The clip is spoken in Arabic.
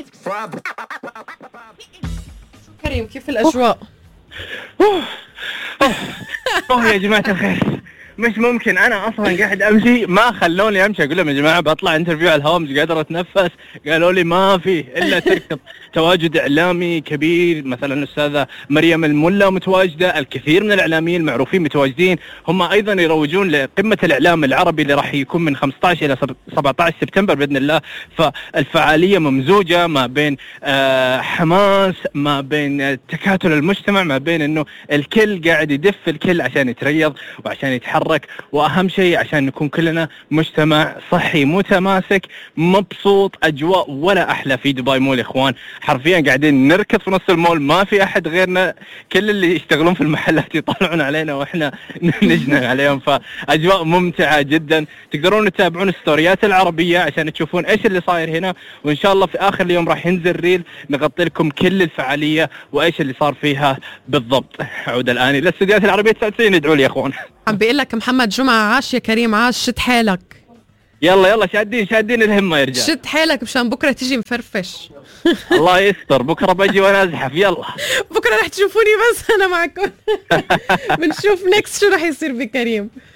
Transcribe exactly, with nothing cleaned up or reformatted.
كريم كيف الأجواء؟ أوه. أوه. أوه يا جماعة الخير، مش ممكن، أنا أصلا قاعد أمشي ما خلوني أمشي. أقول لهم يا جماعة بطلع انترفيو على الهواء مش قادر أتنفس، قالوا لي ما في إلا تركض. تواجد إعلامي كبير، مثلا الأستاذة مريم الملا متواجدة، الكثير من الإعلاميين المعروفين متواجدين، هم أيضا يروجون لقمة الإعلام العربي اللي راح يكون من خمسة عشر إلى سبعة عشر سبتمبر بإذن الله. فالفعالية ممزوجة ما بين آه حماس، ما بين تكاتل المجتمع، ما بين إنه الكل قاعد يدف الكل عشان يتريض وعشان يتحرك، وأهم شيء عشان نكون كلنا مجتمع صحي متماسك مبسوط. أجواء ولا أحلى في دبي مول يا إخوان، حرفيا قاعدين نركض في نص المول، ما في أحد غيرنا، كل اللي يشتغلون في المحلات يطلعون علينا وإحنا نجنن عليهم. فأجواء ممتعة جدا. تقدرون تتابعون الستوريات العربية عشان تشوفون إيش اللي صاير هنا، وإن شاء الله في آخر اليوم راح ينزل ريل نغطي لكم كل الفعالية وإيش اللي صار فيها بالضبط. أعود الآن إلى الاستديوهات العربية تسعة وتسعين. ادعوا لي يا إخوان. عم بيقول لك محمد جمعة عاش يا كريم، عاش، شد حالك. يلا يلا شادين شادين الهمة يا رجال، شد حالك مشان بكرة تيجي مفرفش. الله يستر، بكرة بجي وانا ازحف. يلا بكرة رح تشوفوني بس أنا معكم. بنشوف نكست شو رح يصير بكريم.